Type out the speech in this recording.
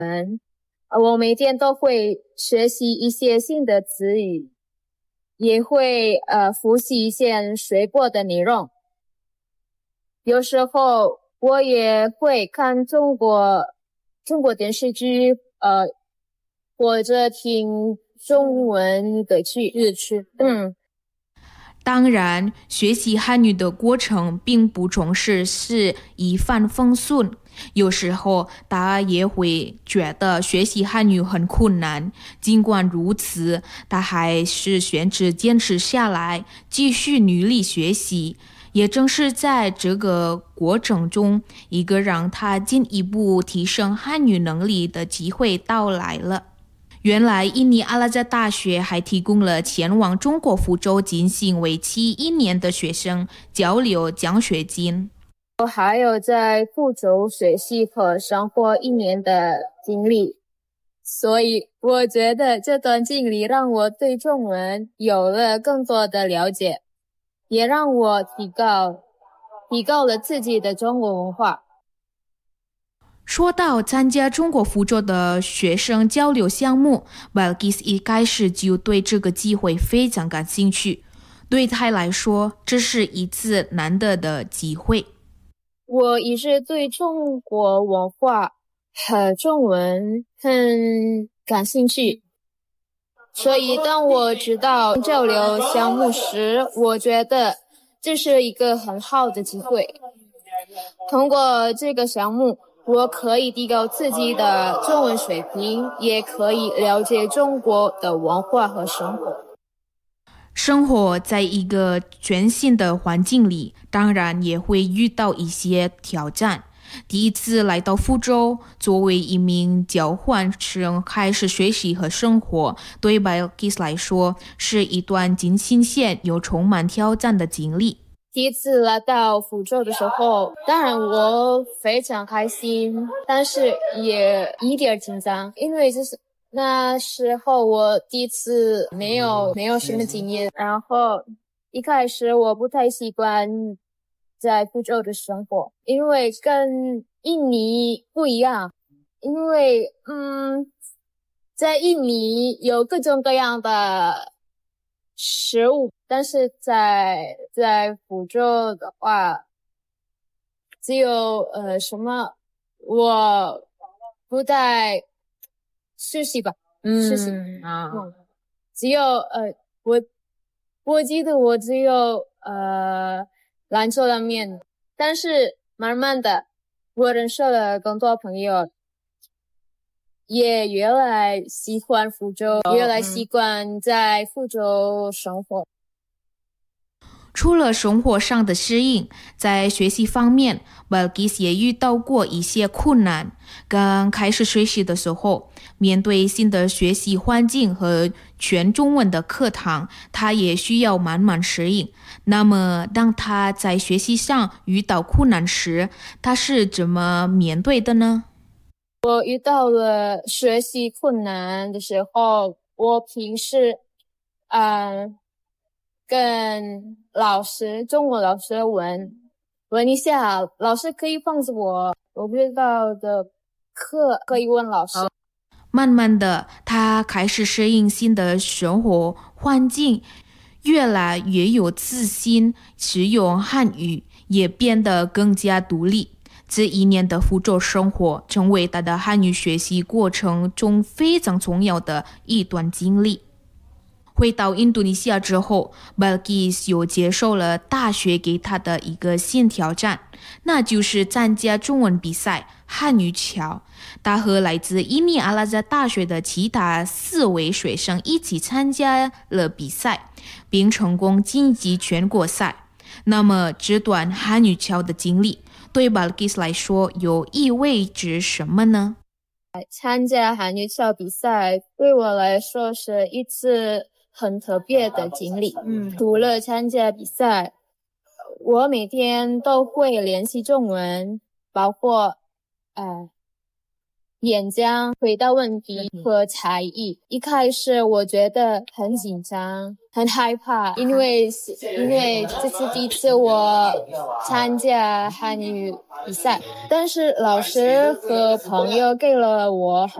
我每天都会学习一些新的词语，也会复习一些学过的内容。有时候我也会看中国电视剧，或者听中文的日剧。 当然，学习汉语的过程并不总是一帆风顺，有时候大家也会觉得学习汉语很困难。尽管如此，他还是选择坚持下来，继续努力学习。也正是在这个过程中，一个让他进一步提升汉语能力的机会到来了。原来印尼阿拉扎大学还提供了前往中国福州进行为期1年的学生交流奖学金。 我还有在福州学习和生活1年的经历，所以我觉得这段经历让我对中文有了更多的了解，也让我提高了自己的中国文化。 说到参加中国福州的学生交流项目， Balkis 一开始就对这个机会非常感兴趣。对他来说，这是一次难得的机会。 我一直对中国文化和中文很感兴趣，所以当我知道交流项目时，我觉得这是一个很好的机会。通过这个项目，我可以提高自己的中文水平，也可以了解中国的文化和生活。 生活在一个全新的环境里，当然也会遇到一些挑战。第一次来到福州，作为一名交换生开始学习和生活，对 Balkis 来说是一段既新鲜又充满挑战的经历。 第一次来到福州的时候，当然我非常开心，但是也一点紧张，因为那时候我第一次没有什么经验，然后一开始我不太习惯在福州的生活，因为跟印尼不一样，因为在印尼有各种各样的食物，但是在福州的话，只有我不太熟悉吧，只有我记得我只有兰州拉面，但是慢慢的我认识了更多朋友，也越来喜欢福州，越来习惯在福州生活。 除了生活上的适应，在学习方面 Balkis 也遇到过一些困难。刚开始学习的时候，面对新的学习环境和全中文的课堂，他也需要慢慢适应。那么当他在学习上遇到困难时，他是怎么面对的呢？ 我遇到了学习困难的时候，我平时跟中文老师问一下，老师可以帮助我不知道的课可以问老师。 慢慢的，他开始适应新的生活环境，越来越有自信，使用汉语也变得更加独立。这1年的福州生活成为他的汉语学习过程中非常重要的一段经历。回到印度尼西亚之后， Balkis 又接受了大学给他的一个新挑战，那就是参加中文比赛汉语桥。他和来自印尼阿拉扎大学的其他4位学生一起参加了比赛，并成功晋级全国赛。那么这段汉语桥的经历对 Balkis 来说又意味着什么呢？ 参加汉语桥比赛对我来说是一次很特别的经历。除了参加比赛，我每天都会练习中文，包括演讲、回答问题和才艺。一开始我觉得很紧张、很害怕，因为这是第一次我参加汉语比赛，但是老师和朋友给了我